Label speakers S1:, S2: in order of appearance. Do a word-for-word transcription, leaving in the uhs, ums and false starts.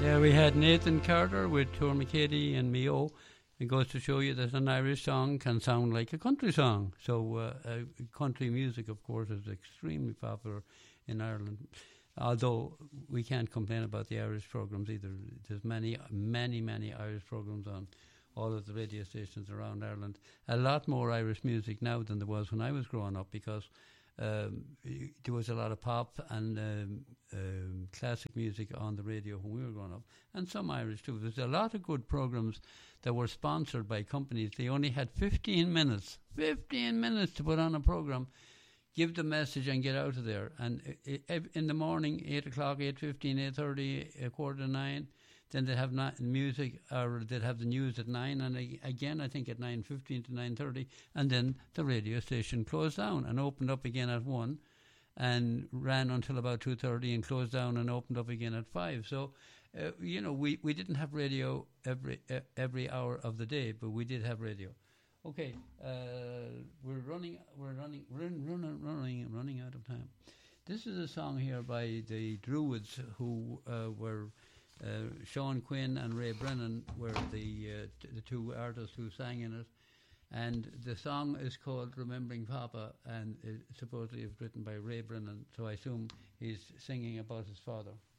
S1: Yeah, we had Nathan Carter with Tor McCady and Mio. It goes to show you that an Irish song can sound like a country song. So uh, uh, country music, of course, is extremely popular in Ireland. Although we can't complain about the Irish programs either. There's many, many, many Irish programs on all of the radio stations around Ireland. A lot more Irish music now than there was when I was growing up, because um, there was a lot of pop and um, um, classic music on the radio when we were growing up, and some Irish too. There's a lot of good programs that were sponsored by companies. They only had fifteen minutes, fifteen minutes to put on a program, give the message and get out of there. And in the morning, eight o'clock, eight fifteen, eight thirty, a quarter to nine, then they'd have music, or they'd have the news at nine, and again, I think at nine fifteen to nine thirty, and then the radio station closed down and opened up again at one, and ran until about two thirty and closed down and opened up again at five. So, uh, you know, we, we didn't have radio every uh, every hour of the day, but we did have radio. Okay, uh, we're running, we're running, we're running, running, running out of time. This is a song here by the Druids, who uh, were uh, Sean Quinn and Ray Brennan were the uh, t- the two artists who sang in it, and the song is called "Remembering Papa," and it supposedly is written by Ray Brennan. So I assume he's singing about his father.